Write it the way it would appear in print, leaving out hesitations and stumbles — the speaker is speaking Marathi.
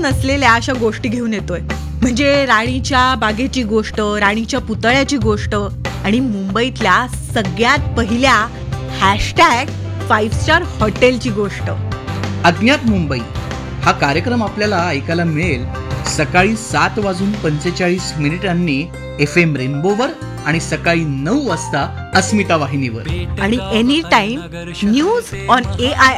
नसलेल्या अशा गोष्टी घेऊन येतोय. म्हणजे राणीच्या बागेची गोष्ट, राणीच्या पुतळ्याची गोष्ट आणि मुंबईतल्या सगळ्यात पहिल्या #5 स्टार हॉटेलची गोष्ट. अज्ञात मुंबई हा कार्यक्रम आपल्याला ऐकायला मिळेल सकाळी 7:45 FM रेनबोवर आणि सकाळी 9 वाजता अस्मिता वाहिनीवर आणि any time news on AIR